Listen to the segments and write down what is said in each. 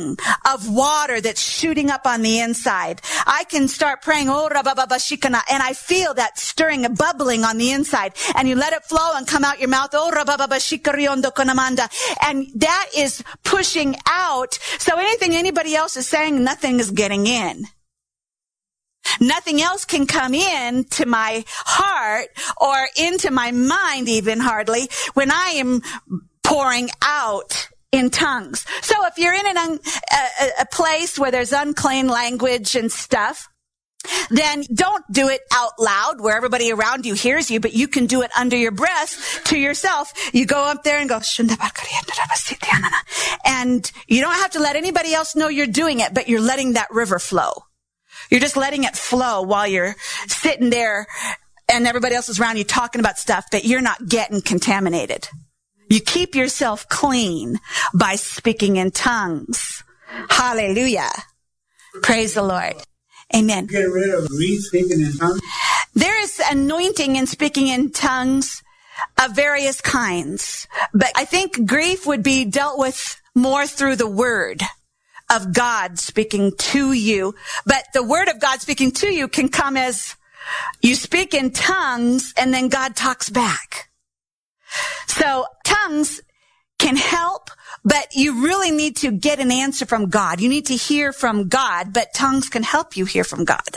spring of water that's shooting up on the inside. I can start praying, oh, rabababashikana, and I feel that stirring and bubbling on the inside. And you let it flow and come out your mouth, oh, rabababashikariondokonamanda. And that is pushing out. So anything anybody else is saying, nothing is getting in. Nothing else can come in to my heart or into my mind even hardly when I am pouring out in tongues. So if you're in a place where there's unclean language and stuff, then don't do it out loud where everybody around you hears you, but you can do it under your breath to yourself. You go up there and go, and you don't have to let anybody else know you're doing it, but you're letting that river flow. You're just letting it flow while you're sitting there and everybody else is around you talking about stuff that you're not getting contaminated. You keep yourself clean by speaking in tongues. Hallelujah. Praise the Lord. Amen. Get rid of grief, speaking in tongues. There is anointing in speaking in tongues of various kinds. But I think grief would be dealt with more through the word of God speaking to you. But the word of God speaking to you can come as you speak in tongues and then God talks back. So tongues can help, but you really need to get an answer from God. You need to hear from God, but tongues can help you hear from God.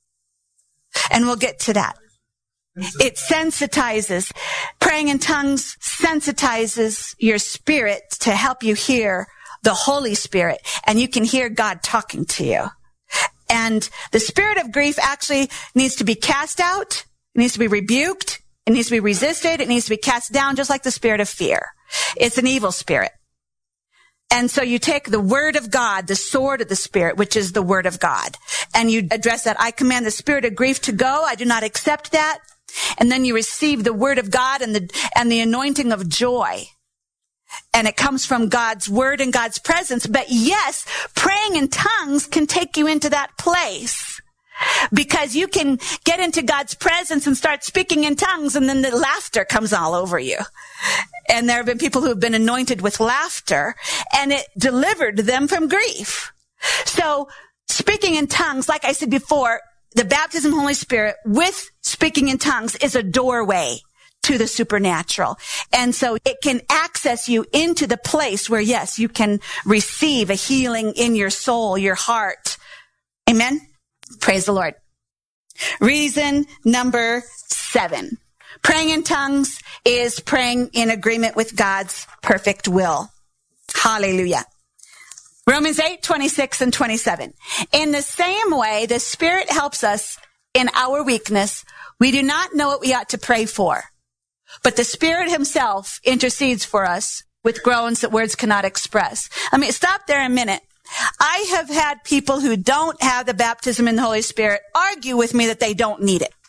And we'll get to that. It sensitizes. Praying in tongues sensitizes your spirit to help you hear the Holy Spirit, and you can hear God talking to you. And the spirit of grief actually needs to be cast out. It needs to be rebuked. It needs to be resisted. It needs to be cast down, just like the spirit of fear. It's an evil spirit. And so you take the word of God, the sword of the Spirit, which is the word of God, and you address that. I command the spirit of grief to go. I do not accept that. And then you receive the word of God and the anointing of joy. And it comes from God's word and God's presence. But yes, praying in tongues can take you into that place. Because you can get into God's presence and start speaking in tongues, and then the laughter comes all over you. And there have been people who have been anointed with laughter, and it delivered them from grief. So speaking in tongues, like I said before, the baptism of the Holy Spirit with speaking in tongues is a doorway to the supernatural. And so it can access you into the place where, yes, you can receive a healing in your soul, your heart. Amen. Praise the Lord. Reason number 7. Praying in tongues is praying in agreement with God's perfect will. Hallelujah. Romans 8:26 and 27. In the same way, the Spirit helps us in our weakness. We do not know what we ought to pray for, but the Spirit himself intercedes for us with groans that words cannot express. I mean, stop there a minute. I have had people who don't have the baptism in the Holy Spirit argue with me that they don't need it.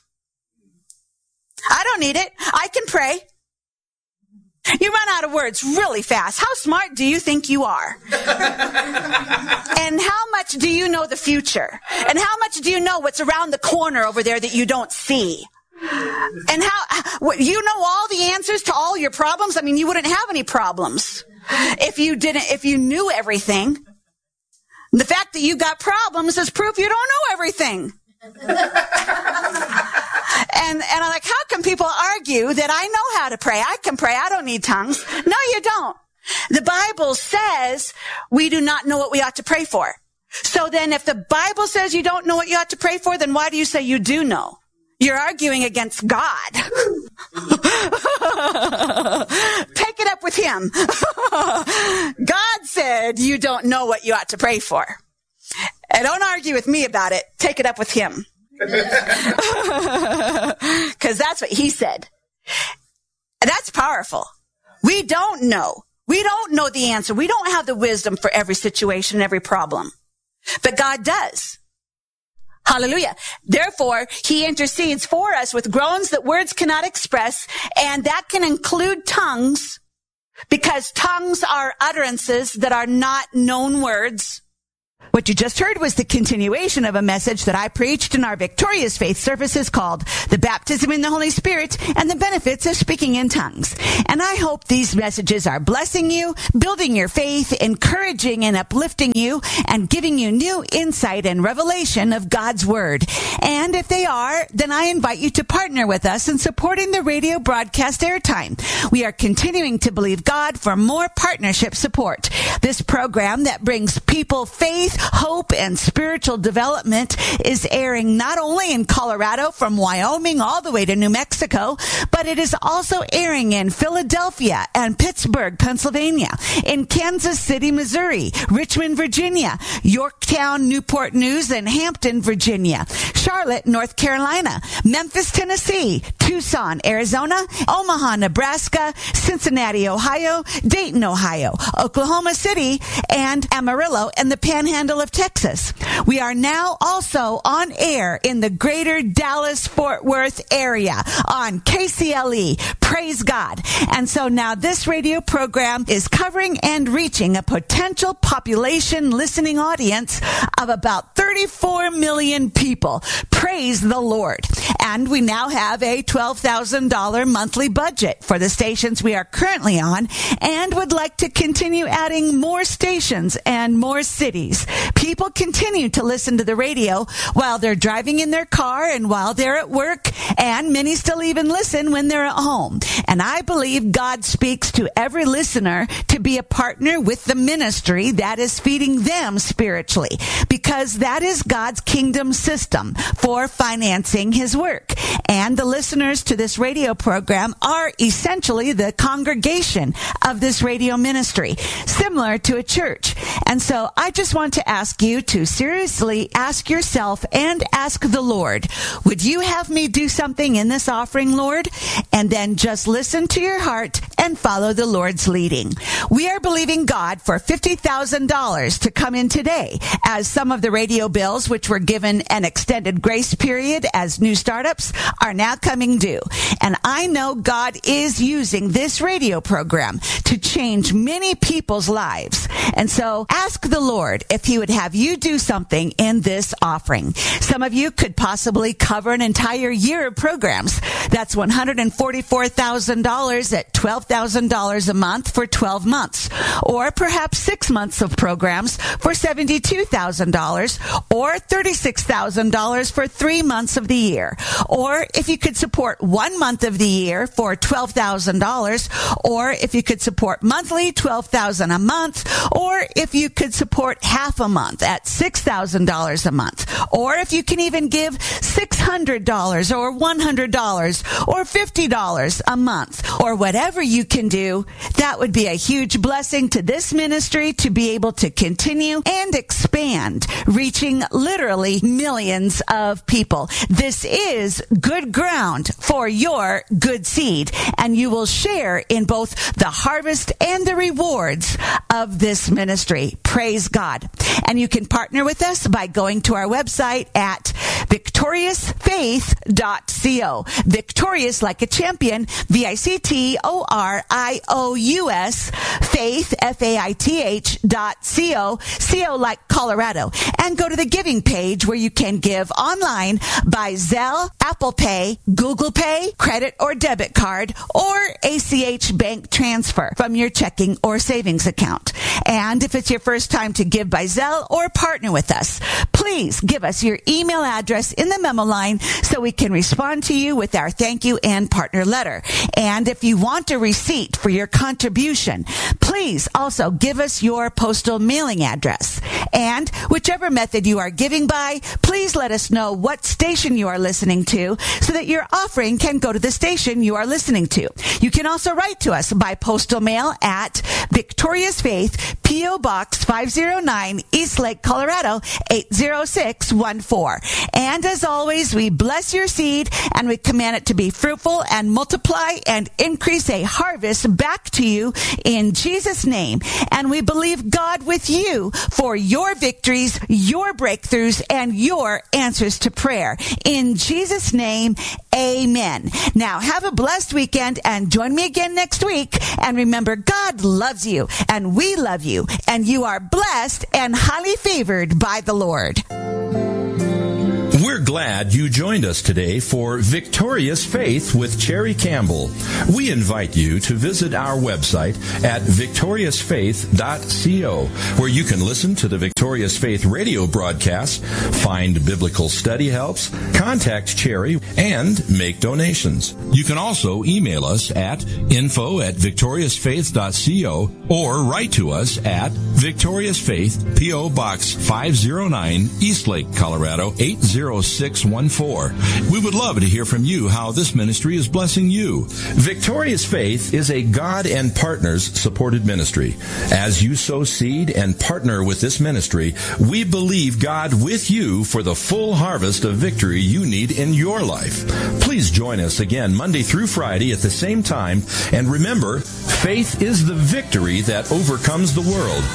I don't need it. I can pray. You run out of words really fast. How smart do you think you are? And how much do you know the future? And how much do you know what's around the corner over there that you don't see? And you know all the answers to all your problems? I mean, you wouldn't have any problems if you knew everything. The fact that you got problems is proof you don't know everything. And I'm like, how can people argue that I know how to pray? I can pray. I don't need tongues. No, you don't. The Bible says we do not know what we ought to pray for. So then if the Bible says you don't know what you ought to pray for, then why do you say you do know? You're arguing against God. Take it up with him. God said you don't know what you ought to pray for. And don't argue with me about it. Take it up with him. Because that's what he said. And that's powerful. We don't know. We don't know the answer. We don't have the wisdom for every situation, every problem. But God does. Hallelujah. Therefore, he intercedes for us with groans that words cannot express, and that can include tongues, because tongues are utterances that are not known words. What you just heard was the continuation of a message that I preached in our Victorious Faith services called The Baptism in the Holy Spirit and the Benefits of Speaking in Tongues. And I hope these messages are blessing you, building your faith, encouraging and uplifting you, and giving you new insight and revelation of God's Word. And if they are, then I invite you to partner with us in supporting the radio broadcast airtime. We are continuing to believe God for more partnership support. This program that brings people faith, hope, and spiritual development is airing not only in Colorado from Wyoming all the way to New Mexico, but it is also airing in Philadelphia and Pittsburgh, Pennsylvania, in Kansas City, Missouri, Richmond, Virginia, Yorktown, Newport News, and Hampton, Virginia, Charlotte, North Carolina, Memphis, Tennessee, Tucson, Arizona, Omaha, Nebraska, Cincinnati, Ohio, Dayton, Ohio, Oklahoma City, and Amarillo and the Panhandle of Texas. We are now also on air in the greater Dallas-Fort Worth area on KCLE. Praise God. And so now this radio program is covering and reaching a potential population listening audience of about 34 million people. Praise the Lord. And we now have a $12,000 monthly budget for the stations we are currently on and would like to continue adding more stations and more cities. People continue to listen to the radio while they're driving in their car and while they're at work, and many still even listen when they're at home. And I believe God speaks to every listener to be a partner with the ministry that is feeding them spiritually, because that is God's kingdom system for financing his work. And the listeners to this radio program are essentially the congregation of this radio ministry, similar to a church. And so I just want to ask you to seriously ask yourself and ask the Lord, would you have me do something in this offering, Lord? And then just listen to your heart and follow the Lord's leading. We are believing God for $50,000 to come in today, as some of the radio bills, which were given an extended grace period as new startups, are now coming due. And I know God is using this radio program to change many people's lives. And so ask the Lord if he would have you do something in this offering. Some of you could possibly cover an entire year of programs. That's $144,000 at $12,000 a month for 12 months. Or perhaps 6 months of programs for $72,000 or $36,000 for 3 months of the year. Or if you could support 1 month of the year for $12,000, or if you could support monthly, $12,000 a month, or if you could support half a month at $6,000 a month, or if you can even give $600 or $100 or $50 a month, or whatever you can do, that would be a huge blessing to this ministry to be able to continue and expand, reaching literally millions of people. This is good ground for your good seed, and you will share in both the harvest and the rewards of this ministry. Praise God. And you can partner with us by going to our website at victoriousfaith.co. Victorious like a champion, VICTORIOUS, faith, FAITH.co, CO like Colorado. And go to the giving page where you can give online by Zelle, Apple Pay, Google Pay, credit or debit card, or ACH bank transfer from your checking or savings account. And if it's your first time to give by Zelle or partner with us, please give us your email address in the memo line so we can respond to you with our thank you and partner letter. And if you want a receipt for your contribution, please also give us your postal mailing address. And whichever method you are giving by, please let us know what station you are listening to so that your offering can go to the station you are listening to. You can also write to us by postal mail at Victorious Faith, P.O. Box 509, Eastlake, Colorado 80614. And as always, we bless your seed and we command it to be fruitful and multiply and increase a harvest back to you in Jesus' name. And we believe God with you for your your victories, your breakthroughs, and your answers to prayer. In Jesus' name, amen. Now, have a blessed weekend and join me again next week. And remember, God loves you and we love you, and you are blessed and highly favored by the Lord. We're glad you joined us today for Victorious Faith with Cherry Campbell. We invite you to visit our website at victoriousfaith.co, where you can listen to the Victorious Faith radio broadcasts, find biblical study helps, contact Cherry, and make donations. You can also email us at info@victoriousfaith.co or write to us at Victorious Faith, P.O. Box 509, Eastlake, Colorado 80614. We would love to hear from you how this ministry is blessing you. Victorious Faith is a God and Partners supported ministry. As you sow seed and partner with this ministry, we believe God with you for the full harvest of victory you need in your life. Please join us again Monday through Friday at the same time. And remember, faith is the victory that overcomes the world.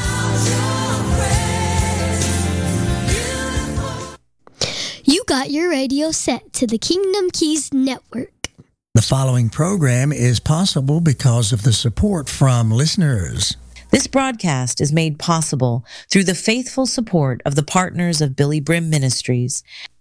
You got your radio set to the Kingdom Keys Network. The following program is possible because of the support from listeners. This broadcast is made possible through the faithful support of the partners of Billy Brim Ministries